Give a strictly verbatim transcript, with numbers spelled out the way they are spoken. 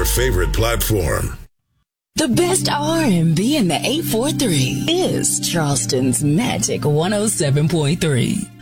your favorite platform. The best R and B in the eight four three is Charleston's Magic one oh seven point three.